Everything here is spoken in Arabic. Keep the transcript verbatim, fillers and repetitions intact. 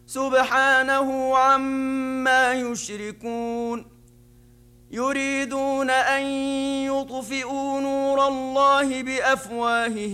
سبحانه عما يشركون يريدون أن يطفئوا نور الله بأفواههم